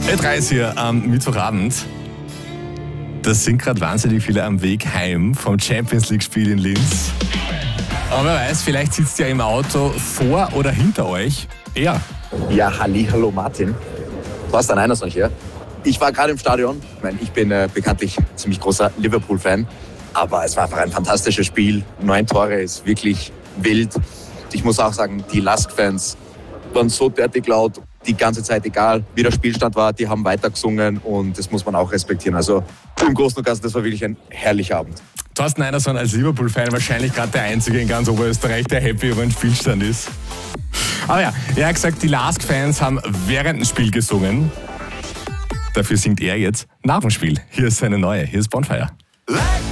Ö3 ist hier am Mittwochabend. Das sind gerade wahnsinnig viele am Weg heim vom Champions-League-Spiel in Linz. Aber wer weiß, vielleicht sitzt ihr im Auto vor oder hinter euch. Ja. Ja, hallo Martin. Du hast dann einer solch, ja? Ich war gerade im Stadion. Ich bin bekanntlich ziemlich großer Liverpool-Fan. Aber es war einfach ein fantastisches Spiel. 9 Tore ist wirklich wild. Ich muss auch sagen, die Lask-Fans waren so derartig laut. Die ganze Zeit, egal wie der Spielstand war, die haben weitergesungen und das muss man auch respektieren. Also im Großen und Ganzen, das war wirklich ein herrlicher Abend. Thorsten Einerson als Liverpool-Fan wahrscheinlich gerade der Einzige in ganz Oberösterreich, der happy über den Spielstand ist. Aber ja, er hat gesagt, die Lask-Fans haben während dem Spiel gesungen. Dafür singt er jetzt nach dem Spiel. Hier ist seine neue, hier ist Bonfire.